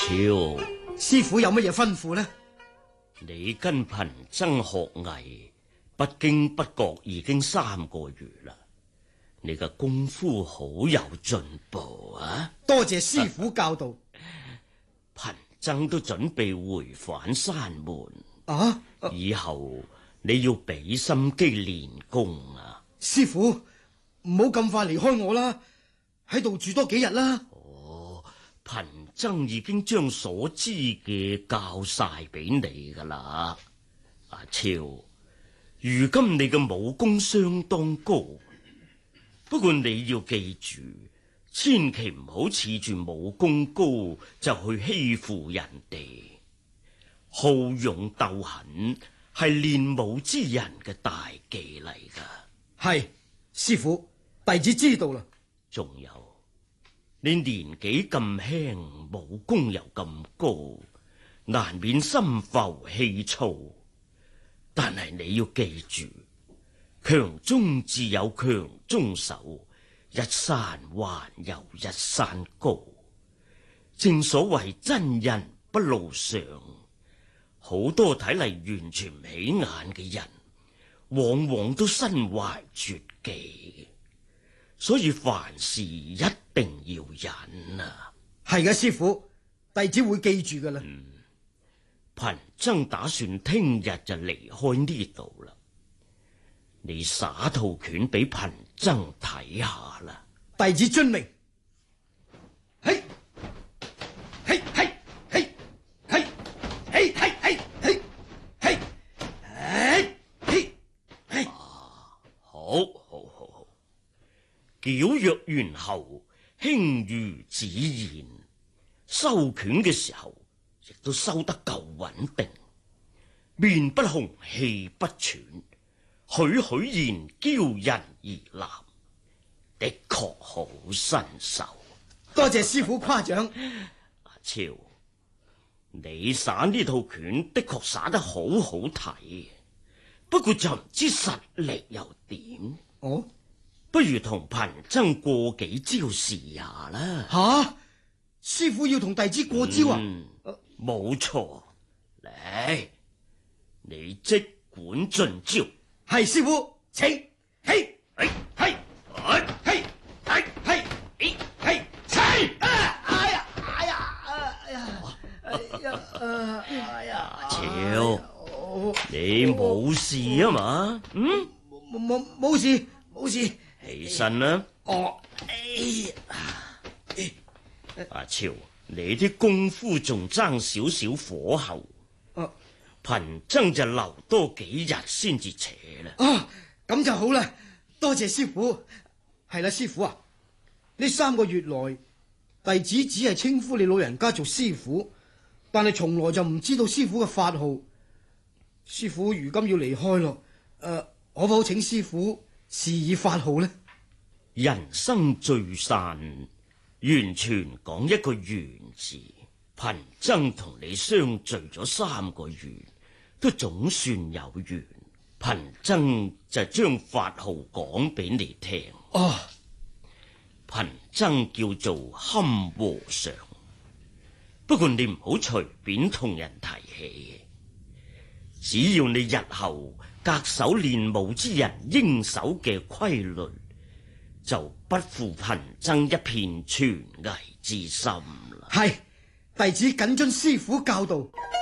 超， 師傅有乜嘢吩咐呢？ 你跟貧僧學藝，不經不覺已經3個月啦，你嘅功夫好有進步啊！ 多謝師傅教導。 貧僧都準備回返山門以後你要俾心機練功啊！ 師傅，唔好咁快離開我啦，喺度住多幾日啦。 貧僧已經將所知嘅教晒俾你噶啦，阿超。如今你嘅武功相當高，不過你要記住，千祈唔好恃住武功高就去欺負人哋。好勇鬥狠係練武之人嘅大忌嚟噶。 係，師傅，弟子知道啦。 仲有，你年紀咁輕，武功又咁高，難免心浮氣躁。但係你要記住，強中自有強中手，一山還有一山高。正所謂真人不露相，好多睇嚟完全唔起眼嘅人，往往都身懷絕技。所以凡事一定要忍啊！ 係嘅，師傅，弟子會記住噶啦。 貧僧打算聽日就離開呢度啦。你耍套拳俾貧僧睇下啦。 弟子遵命。嘿，嘿，嘿，嘿，嘿，嘿，嘿，嘿，嘿，嘿，嘿，嘿。 好。矯若猿猴，輕如紫燕。收拳嘅時候，亦都收得夠穩定，面不紅，氣不喘，栩栩然驕人而立，的確好身手。 多謝師傅誇獎。 阿超，你耍呢套拳的確耍得好好睇，不過就唔知實力又點。不如同貧僧過幾招試下啦。 吓，師傅要同弟子過招啊？ 冇錯，嚟，你即管進招。 係師傅，請。嘿，嘿，嘿，嘿，嘿，嘿，嘿，嘿，請。哎呀，哎呀，哎呀，哎呀， 超，你冇事啊嘛？ 冇事，冇事。 起身啦！阿超，你啲功夫仲爭少少火候，貧僧就留多幾日先至扯啦。 咁就好啦，多謝師傅。係啦，師傅啊，呢3個月來，弟子只係稱呼你老人家做師傅，但係從來就唔知道師傅嘅法號。師傅如今要離開咯，可否請師傅示意法號呢？ 人生聚散，完全講一個緣字。貧僧同你相聚咗3個月，都總算有緣。貧僧就將法號講俾你聽。貧僧叫做堪和尚，不過你唔好隨便同人提起。只要你日後恪守練武之人應守嘅規律，就不負貧僧一片傳藝之心啦。 係，弟子謹遵師傅教導。